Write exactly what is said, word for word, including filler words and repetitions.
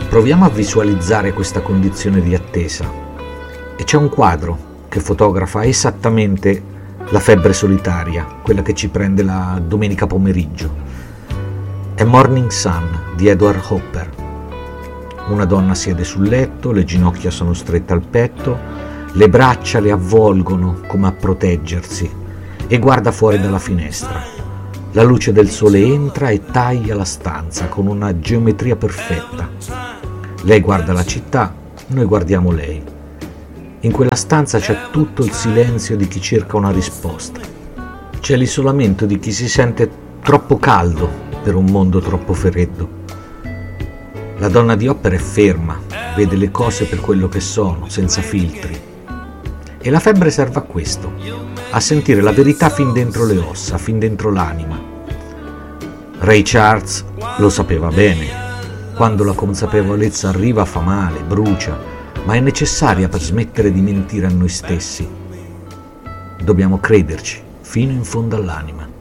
Proviamo a visualizzare questa condizione di attesa e c'è un quadro che fotografa esattamente la febbre solitaria, quella che ci prende la domenica pomeriggio. È Morning Sun di Edward Hopper. Una donna siede sul letto, le ginocchia sono strette al petto, le braccia le avvolgono come a proteggersi e guarda fuori dalla finestra. La luce del sole entra e taglia la stanza con una geometria perfetta. Lei guarda la città, noi guardiamo lei. In quella stanza c'è tutto il silenzio di chi cerca una risposta. C'è l'isolamento di chi si sente troppo caldo per un mondo troppo freddo. La donna di Hopper è ferma, vede le cose per quello che sono, senza filtri. E la febbre serve a questo, a sentire la verità fin dentro le ossa, fin dentro l'anima. Ray Charles lo sapeva bene. Quando la consapevolezza arriva fa male, brucia, ma è necessaria per smettere di mentire a noi stessi. Dobbiamo crederci fino in fondo all'anima.